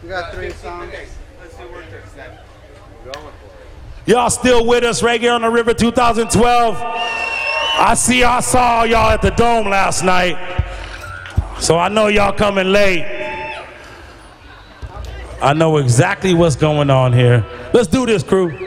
We got 3 songs. Let's see where it's at. We're going for it. Y'all still with us right here on the River 2012? I saw y'all at the Dome last night, so I know y'all coming late. I know exactly what's going on here. Let's do this, crew.